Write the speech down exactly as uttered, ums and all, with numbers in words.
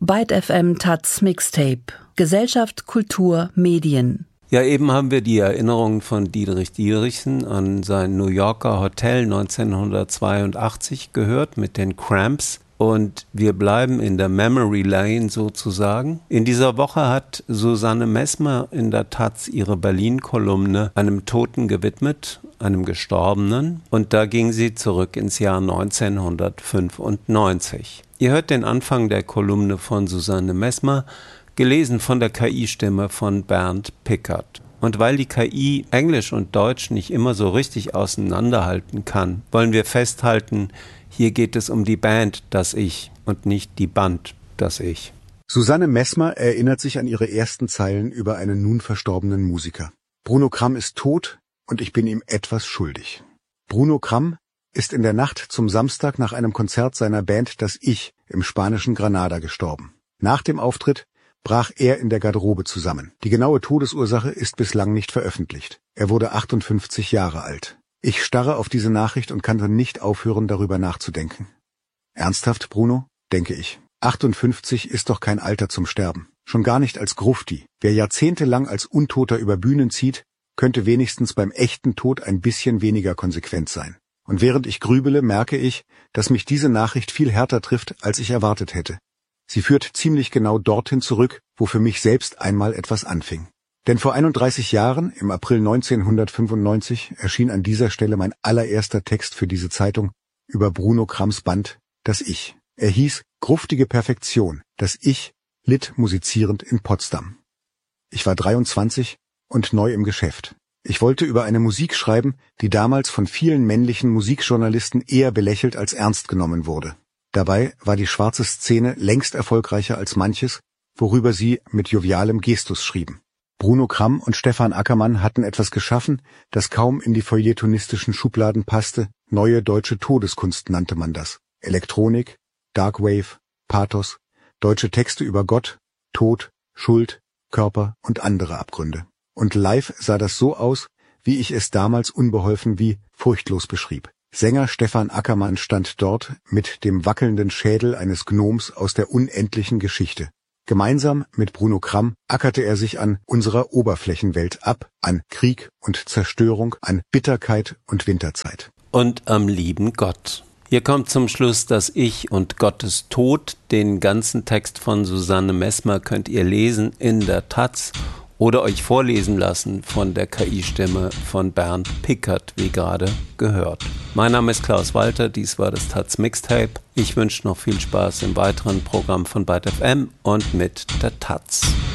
Byte F M Taz Mixtape. Gesellschaft, Kultur, Medien. Ja, eben haben wir die Erinnerungen von Dietrich Dierichsen an sein New Yorker Hotel neunzehnhundertzweiundachtzig gehört mit den Cramps. Und wir bleiben in der Memory Lane sozusagen. In dieser Woche hat Susanne Messmer in der Taz ihre Berlin-Kolumne einem Toten gewidmet, einem Gestorbenen. Und da ging sie zurück ins Jahr neunzehnhundertfünfundneunzig. Ihr hört den Anfang der Kolumne von Susanne Messmer, gelesen von der K I-Stimme von Bernd Pickert. Und weil die K I Englisch und Deutsch nicht immer so richtig auseinanderhalten kann, wollen wir festhalten, hier geht es um die Band Das Ich und nicht die Band Das Ich. Susanne Messmer erinnert sich an ihre ersten Zeilen über einen nun verstorbenen Musiker. Bruno Kramm ist tot und ich bin ihm etwas schuldig. Bruno Kramm ist in der Nacht zum Samstag nach einem Konzert seiner Band Das Ich im spanischen Granada gestorben. Nach dem Auftritt brach er in der Garderobe zusammen. Die genaue Todesursache ist bislang nicht veröffentlicht. Er wurde achtundfünfzig Jahre alt. Ich starre auf diese Nachricht und kann dann nicht aufhören, darüber nachzudenken. Ernsthaft, Bruno? Denke ich. achtundfünfzig ist doch kein Alter zum Sterben. Schon gar nicht als Grufti. Wer jahrzehntelang als Untoter über Bühnen zieht, könnte wenigstens beim echten Tod ein bisschen weniger konsequent sein. Und während ich grübele, merke ich, dass mich diese Nachricht viel härter trifft, als ich erwartet hätte. Sie führt ziemlich genau dorthin zurück, wo für mich selbst einmal etwas anfing. Denn vor einunddreißig Jahren, im April neunzehnhundertfünfundneunzig, erschien an dieser Stelle mein allererster Text für diese Zeitung über Bruno Kramms Band Das Ich. Er hieß Gruftige Perfektion. Das Ich litt musizierend in Potsdam. Ich war dreiundzwanzig und neu im Geschäft. Ich wollte über eine Musik schreiben, die damals von vielen männlichen Musikjournalisten eher belächelt als ernst genommen wurde. Dabei war die schwarze Szene längst erfolgreicher als manches, worüber sie mit jovialem Gestus schrieben. Bruno Kramm und Stefan Ackermann hatten etwas geschaffen, das kaum in die feuilletonistischen Schubladen passte. Neue deutsche Todeskunst nannte man das. Elektronik, Darkwave, Pathos, deutsche Texte über Gott, Tod, Schuld, Körper und andere Abgründe. Und live sah das so aus, wie ich es damals unbeholfen wie furchtlos beschrieb. Sänger Stefan Ackermann stand dort mit dem wackelnden Schädel eines Gnoms aus der unendlichen Geschichte. Gemeinsam mit Bruno Kramm ackerte er sich an unserer Oberflächenwelt ab, an Krieg und Zerstörung, an Bitterkeit und Winterzeit. Und am lieben Gott. Hier kommt zum Schluss Das Ich und Gottes Tod. Den ganzen Text von Susanne Messmer könnt ihr lesen in der Taz oder euch vorlesen lassen von der K I-Stimme von Bernd Pickert, wie gerade gehört. Mein Name ist Klaus Walter, dies war das Taz Mixtape. Ich wünsche noch viel Spaß im weiteren Programm von Byte F M und mit der Taz.